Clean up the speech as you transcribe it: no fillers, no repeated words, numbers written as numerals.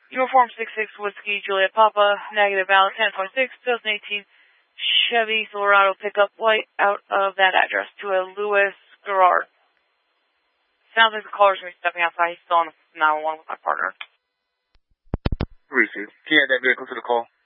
Uniform 66 Whiskey Juliet Papa, negative Alice 1026, 2018 Chevy Silverado pickup white out of that address to a Louis Gerard. Sounds like the caller's going to be stepping outside. He's still on the 911 with my partner. Received. Can you add that vehicle to the call?